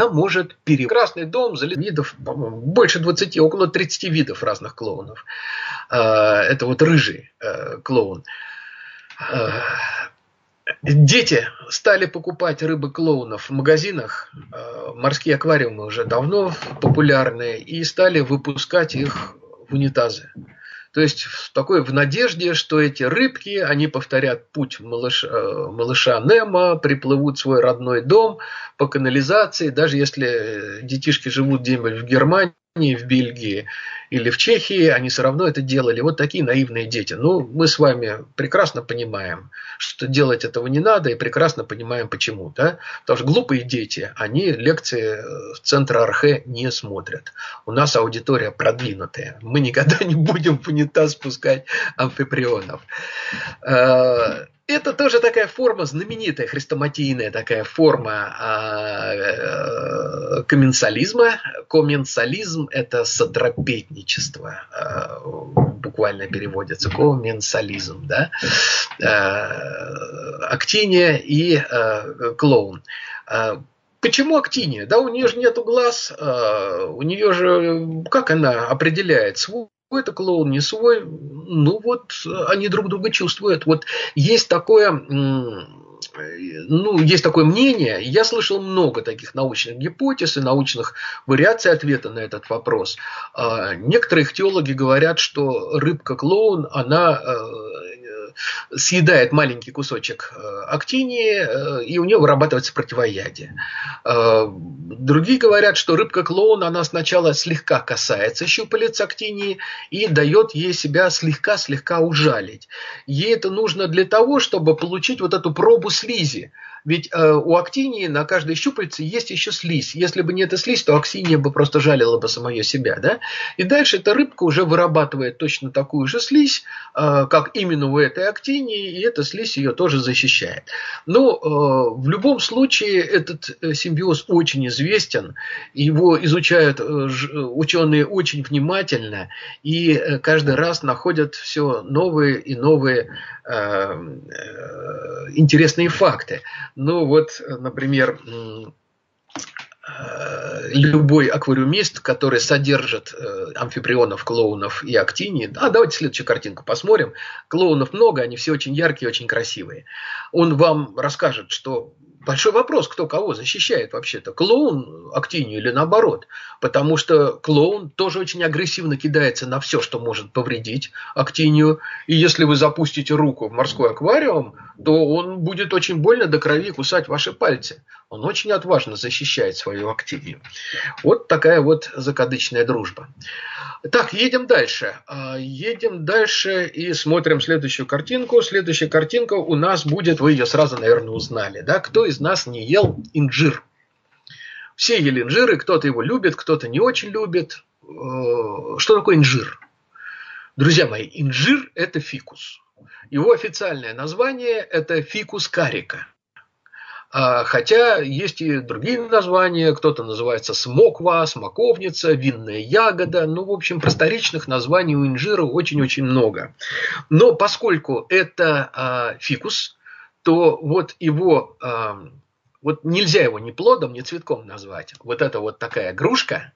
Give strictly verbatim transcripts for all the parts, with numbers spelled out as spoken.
может перейти. Красный дом, видов, больше двадцати, около тридцати видов разных клоунов. Это вот рыжий клоун. Дети стали покупать рыбы-клоунов в магазинах. Морские аквариумы уже давно популярны. И стали выпускать их в унитазы. То есть в такой в надежде, что эти рыбки, они повторят путь малыша, малыша Немо, приплывут в свой родной дом по канализации, даже если детишки живут где-нибудь в Германии, в Бельгии или в Чехии, они все равно это делали. Вот такие наивные дети. Ну, мы с вами прекрасно понимаем, что делать этого не надо, и прекрасно понимаем, почему. Да? Потому что глупые дети, они лекции в центре Архе не смотрят. У нас аудитория продвинутая. Мы никогда не будем в унитаз спускать амфиприонов. Это тоже такая форма, знаменитая хрестоматийная такая форма э, комменсализма. Комменсализм – это сатрапетничество, э, буквально переводится, комменсализм, да? э, Актиния и э, клоун. Э, Почему актиния? Да, у нее же нету глаз, э, у нее же, как она определяет свой это клоун, не свой, ну вот они друг друга чувствуют. Вот есть такое, ну, есть такое мнение, я слышал много таких научных гипотез и научных вариаций ответа на этот вопрос. Некоторые теологи говорят, что рыбка-клоун, она съедает маленький кусочек актинии, и у нее вырабатывается противоядие. Другие говорят, что рыбка-клоун, она сначала слегка касается щупалец актинии и дает ей себя слегка-слегка ужалить. Ей это нужно для того, чтобы получить вот эту пробу слизи. Ведь э, у актинии на каждой щупальце есть еще слизь. Если бы не эта слизь, то актиния бы просто жалила бы самое себя. Да? И дальше эта рыбка уже вырабатывает точно такую же слизь, э, как именно у этой актинии, и эта слизь ее тоже защищает. Но э, в любом случае этот симбиоз очень известен. Его изучают э, ученые очень внимательно и э, каждый раз находят все новые и новые э, э, интересные факты. Ну вот, например, любой аквариумист, который содержит амфиприонов, клоунов и актинии, а давайте следующую картинку посмотрим. Клоунов много, они все очень яркие, очень красивые. Он вам расскажет, что большой вопрос, кто кого защищает вообще-то, клоун актинию или наоборот. Потому что клоун тоже очень агрессивно кидается на все, что может повредить актинию. И если вы запустите руку в морской аквариум, то он будет очень больно до крови кусать ваши пальцы. Он очень отважно защищает свою актинию. Вот такая вот закадычная дружба. Так, едем дальше. Едем дальше и смотрим следующую картинку. Следующая картинка у нас будет, вы ее сразу, наверное, узнали. Да? Кто из нас не ел инжир? Все ели инжир, и кто-то его любит, кто-то не очень любит. Что такое инжир? Друзья мои, инжир – это фикус. Его официальное название – это фикус карика. Хотя есть и другие названия, кто-то называется смоква, смоковница, винная ягода. Ну, в общем, просторечных названий у инжира очень-очень много. Но поскольку это фикус, то вот его, вот нельзя его ни плодом, ни цветком назвать. Вот эта вот такая грушка,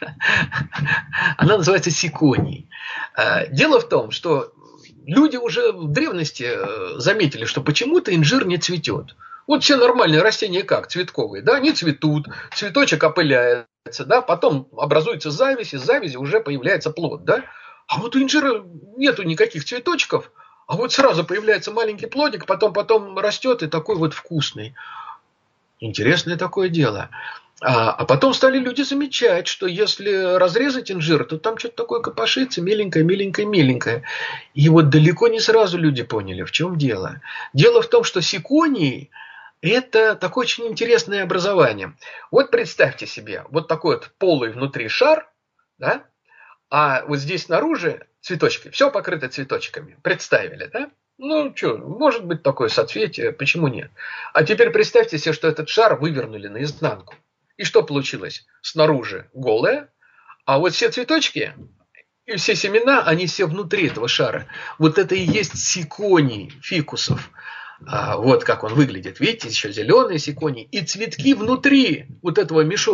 она называется сиконий. Дело в том, что люди уже в древности заметили, что почему-то инжир не цветет. Вот все нормальные растения как? Цветковые, да? Они цветут, цветочек опыляется, да? Потом образуется зависть, из завязи уже появляется плод, да? А вот у инжира нету никаких цветочков, а вот сразу появляется маленький плодик, потом, потом растет и такой вот вкусный. Интересное такое дело. А, а потом стали люди замечать, что если разрезать инжир, то там что-то такое копошится, миленькое, миленькое, миленькое. И вот далеко не сразу люди поняли, в чем дело. Дело в том, что сиконий – это такое очень интересное образование. Вот представьте себе, вот такой вот полый внутри шар, да? А вот здесь снаружи цветочки, все покрыто цветочками. Представили, да? Ну, что, может быть такое соцветие, почему нет? А теперь представьте себе, что этот шар вывернули наизнанку. И что получилось? Снаружи голое, а вот все цветочки и все семена, они все внутри этого шара. Вот это и есть сиконий фикусов. А вот как он выглядит. Видите, еще зеленые сиконий. И цветки внутри вот этого мешочка.